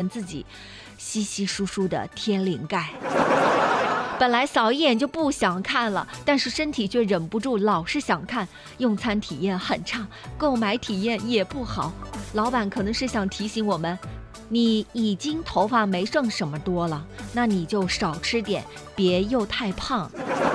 自己稀稀疏疏的天灵盖。本来扫一眼就不想看了，但是身体却忍不住老是想看。用餐体验很差，购买体验也不好。老板可能是想提醒我们，你已经头发没剩什么多了，那你就少吃点，别又太胖。